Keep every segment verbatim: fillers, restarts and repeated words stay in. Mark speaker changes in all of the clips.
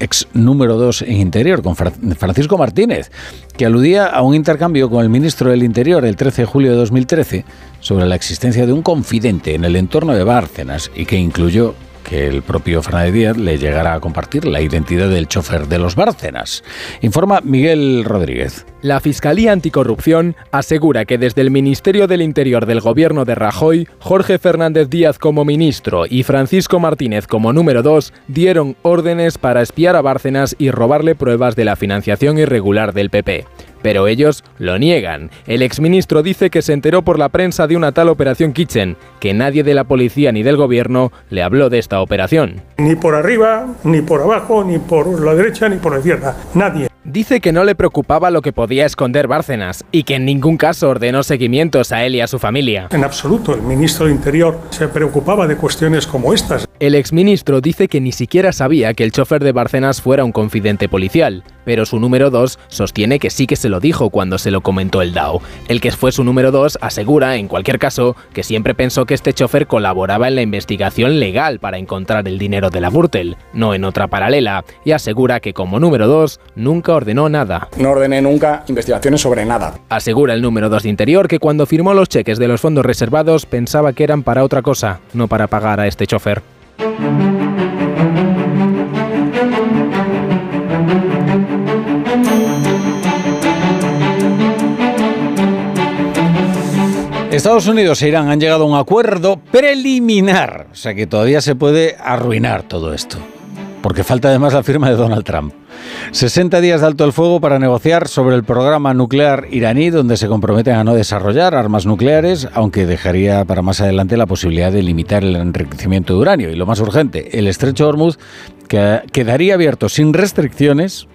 Speaker 1: ex número dos en Interior, con Francisco Martínez, que aludía a un intercambio con el ministro del Interior el trece de julio de dos mil trece sobre la existencia de un confidente en el entorno de Bárcenas y que incluyó que el propio Fernández Díaz le llegara a compartir la identidad del chofer de los Bárcenas. Informa Miguel Rodríguez.
Speaker 2: La Fiscalía Anticorrupción asegura que desde el Ministerio del Interior del gobierno de Rajoy, Jorge Fernández Díaz como ministro y Francisco Martínez como número dos dieron órdenes para espiar a Bárcenas y robarle pruebas de la financiación irregular del P P. Pero ellos lo niegan. El exministro dice que se enteró por la prensa de una tal operación Kitchen, que nadie de la policía ni del gobierno le habló de esta operación.
Speaker 3: Ni por arriba, ni por abajo, ni por la derecha, ni por la izquierda. Nadie.
Speaker 2: Dice que no le preocupaba lo que podía esconder Bárcenas y que en ningún caso ordenó seguimientos a él y a su familia.
Speaker 3: En absoluto, el ministro del Interior se preocupaba de cuestiones como estas.
Speaker 2: El exministro dice que ni siquiera sabía que el chofer de Bárcenas fuera un confidente policial, pero su número dos sostiene que sí que se lo dijo cuando se lo comentó el D A O. El que fue su número dos asegura, en cualquier caso, que siempre pensó que este chofer colaboraba en la investigación legal para encontrar el dinero de la Gürtel, no en otra paralela, y asegura que como número dos nunca ordenó nada.
Speaker 4: No ordené nunca investigaciones sobre nada.
Speaker 2: Asegura el número dos de Interior que cuando firmó los cheques de los fondos reservados pensaba que eran para otra cosa, no para pagar a este chofer.
Speaker 1: Estados Unidos e Irán han llegado a un acuerdo preliminar, o sea que todavía se puede arruinar todo esto, porque falta además la firma de Donald Trump. sesenta días de alto el fuego para negociar sobre el programa nuclear iraní, donde se comprometen a no desarrollar armas nucleares, aunque dejaría para más adelante la posibilidad de limitar el enriquecimiento de uranio. Y lo más urgente, el estrecho de Hormuz, que quedaría abierto sin restricciones,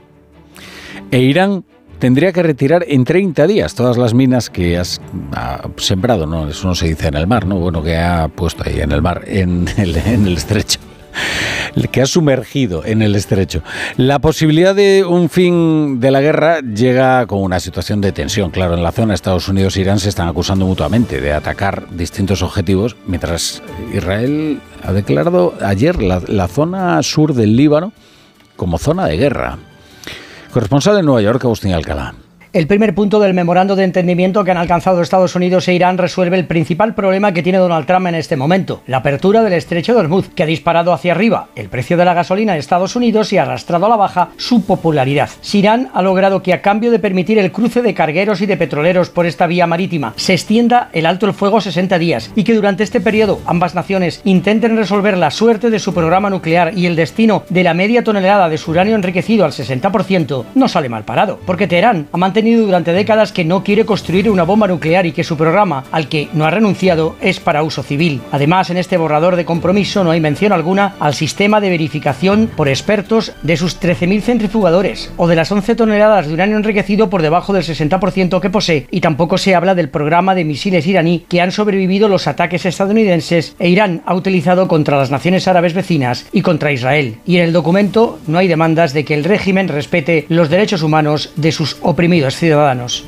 Speaker 1: e Irán tendría que retirar en treinta días todas las minas que has ha sembrado, no, eso no se dice en el mar, ¿no? Bueno, que ha puesto ahí en el mar, en el, en el estrecho, que ha sumergido en el estrecho. La posibilidad de un fin de la guerra llega con una situación de tensión. Claro, en la zona Estados Unidos e Irán se están acusando mutuamente de atacar distintos objetivos, mientras Israel ha declarado ayer la, la zona sur del Líbano como zona de guerra. Corresponsal en Nueva York, Agustín Alcalá.
Speaker 5: El primer punto del memorando de entendimiento que han alcanzado Estados Unidos e Irán resuelve el principal problema que tiene Donald Trump en este momento, la apertura del estrecho de Hormuz, que ha disparado hacia arriba el precio de la gasolina en Estados Unidos y ha arrastrado a la baja su popularidad. Si Irán ha logrado que a cambio de permitir el cruce de cargueros y de petroleros por esta vía marítima se extienda el alto el fuego sesenta días y que durante este periodo ambas naciones intenten resolver la suerte de su programa nuclear y el destino de la media tonelada de su uranio enriquecido al sesenta por ciento, no sale mal parado, porque Teherán ha mantenido durante décadas que no quiere construir una bomba nuclear y que su programa, al que no ha renunciado, es para uso civil. Además, en este borrador de compromiso no hay mención alguna al sistema de verificación por expertos de sus trece mil centrifugadores o de las once toneladas de uranio enriquecido por debajo del sesenta por ciento que posee, y tampoco se habla del programa de misiles iraní que han sobrevivido los ataques estadounidenses e Irán ha utilizado contra las naciones árabes vecinas y contra Israel. Y en el documento no hay demandas de que el régimen respete los derechos humanos de sus oprimidos ciudadanos.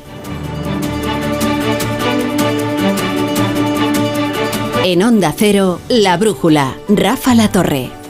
Speaker 6: En Onda Cero, La Brújula, Rafa La Torre.